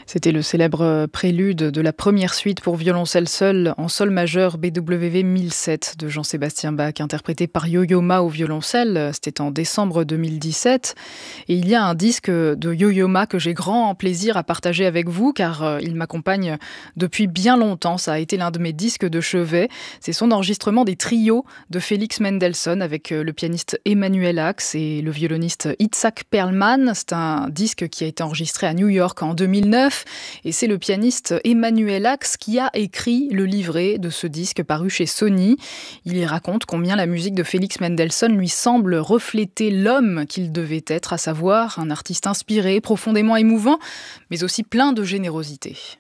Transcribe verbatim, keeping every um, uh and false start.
C'était le célèbre prélude de la première suite pour violoncelle seul en sol majeur B W V mille sept de Jean-Sébastien Bach, interprété par Yo-Yo Ma au violoncelle. C'était en décembre deux mille dix-sept. Et il y a un disque de Yo-Yo Ma que j'ai grand plaisir à partager avec vous, car il m'accompagne depuis bien longtemps. Ça a été l'un de mes disques de chevet. C'est son enregistrement des trios de Félix Mendelssohn avec le pianiste Emanuel Ax et le violoniste Itzhak Perlman. C'est un disque qui a été enregistré à New York en deux mille neuf. Et c'est le pianiste Emanuel Ax qui a écrit le livret de ce disque paru chez Sony. Il y raconte combien la musique de Félix Mendelssohn lui semble refléter l'homme qu'il devait être, à savoir un artiste inspiré, profondément émouvant, mais aussi plein de générosité.